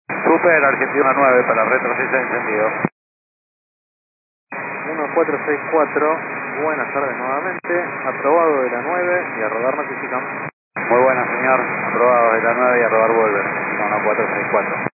Super, Argentina 9 para retroceso encendido. 1464, buenas tardes nuevamente, aprobado de la 9 y a rodar notifican. Muy buena, señor. Aprobado de la 9 y a rodar vuelve. 1464.